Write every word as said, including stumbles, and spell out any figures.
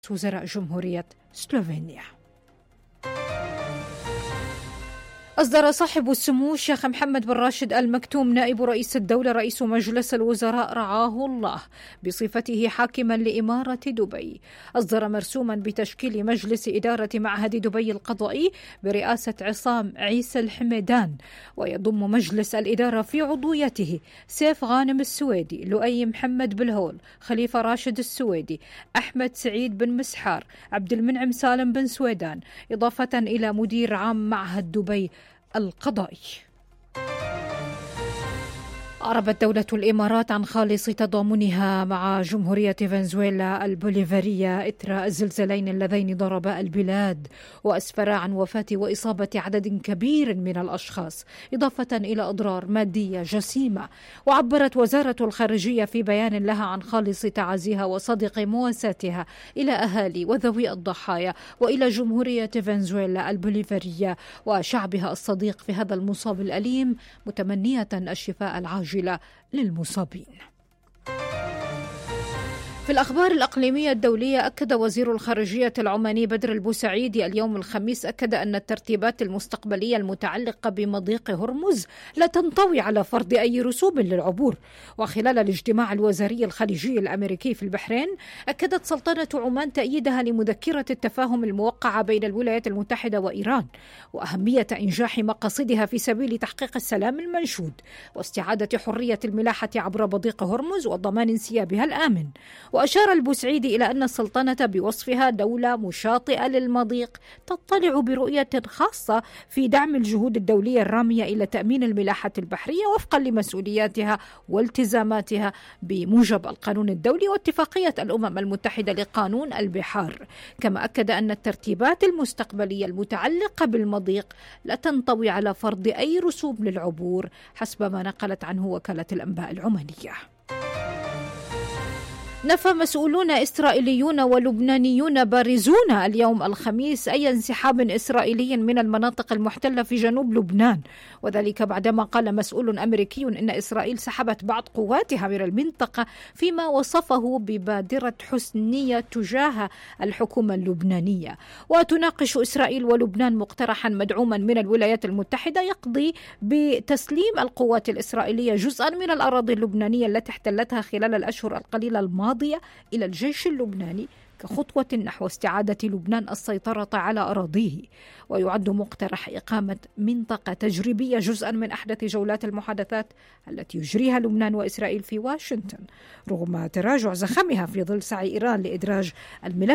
وزراء جمهورية سلوفينيا. أصدر صاحب السمو الشيخ محمد بن راشد آل مكتوم نائب رئيس الدولة رئيس مجلس الوزراء رعاه الله بصفته حاكما لإمارة دبي، أصدر مرسوما بتشكيل مجلس إدارة معهد دبي القضائي برئاسة عصام عيسى الحميدان، ويضم مجلس الإدارة في عضويته سيف غانم السويدي، لؤي محمد بالهول، خليفة راشد السويدي، أحمد سعيد بن مسحار، عبد المنعم سالم بن سويدان، إضافة إلى مدير عام معهد دبي القضائي. أعربت دولة الإمارات عن خالص تضامنها مع جمهورية فنزويلا البوليفارية إثر الزلزالين اللذين ضربا البلاد وأسفرا عن وفاة وإصابة عدد كبير من الأشخاص، إضافة إلى أضرار مادية جسيمة. وعبرت وزارة الخارجية في بيان لها عن خالص تعازيها وصدق مواساتها إلى أهالي وذوي الضحايا وإلى جمهورية فنزويلا البوليفارية وشعبها الصديق في هذا المصاب الأليم، متمنية الشفاء العاجل للمصابين. في الأخبار الأقليمية الدولية، أكد وزير الخارجية العماني بدر البوسعيدي اليوم الخميس أكد أن الترتيبات المستقبلية المتعلقة بمضيق هرمز لا تنطوي على فرض أي رسوم للعبور. وخلال الاجتماع الوزاري الخليجي الأمريكي في البحرين، أكدت سلطنة عمان تأييدها لمذكرة التفاهم الموقعة بين الولايات المتحدة وإيران وأهمية إنجاح مقاصدها في سبيل تحقيق السلام المنشود واستعادة حرية الملاحة عبر مضيق هرمز وضمان انسيابها الآمن. وأشار البوسعيدي إلى أن السلطنة بوصفها دولة مشاطئة للمضيق تطلع برؤية خاصة في دعم الجهود الدولية الرامية إلى تأمين الملاحة البحرية وفقا لمسؤولياتها والتزاماتها بموجب القانون الدولي واتفاقية الأمم المتحدة لقانون البحار. كما أكد أن الترتيبات المستقبلية المتعلقة بالمضيق لا تنطوي على فرض أي رسوم للعبور حسب ما نقلت عنه وكالة الأنباء العمانية. نفى مسؤولون إسرائيليون ولبنانيون بارزون اليوم الخميس أي انسحاب إسرائيلي من المناطق المحتلة في جنوب لبنان، وذلك بعدما قال مسؤول أمريكي إن إسرائيل سحبت بعض قواتها من المنطقة فيما وصفه ببادرة حسنية تجاه الحكومة اللبنانية. وتناقش إسرائيل ولبنان مقترحا مدعوما من الولايات المتحدة يقضي بتسليم القوات الإسرائيلية جزءا من الأراضي اللبنانية التي احتلتها خلال الأشهر القليلة الماضية إلى الجيش اللبناني كخطوة نحو استعادة لبنان السيطرة على أراضيه. ويعد مقترح إقامة منطقة تجريبية جزءا من أحدث جولات المحادثات التي يجريها لبنان وإسرائيل في واشنطن رغم تراجع زخمها في ظل سعي إيران لإدراج الملف